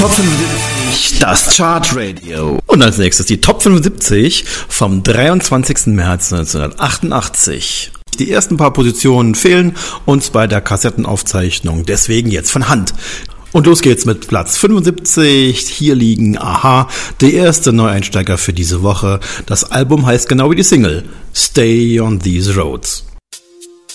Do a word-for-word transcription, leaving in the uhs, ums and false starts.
Top fünfundsiebzig, das Chart Radio. Und als nächstes die Top fünfundsiebzig vom dreiundzwanzigsten März neunzehnhundertachtundachtzig. Die ersten paar Positionen fehlen uns bei der Kassettenaufzeichnung, deswegen jetzt von Hand. Und los geht's mit Platz fünfundsiebzig. Hier liegen Aha, der erste Neueinsteiger für diese Woche. Das Album heißt genau wie die Single, Stay on These Roads.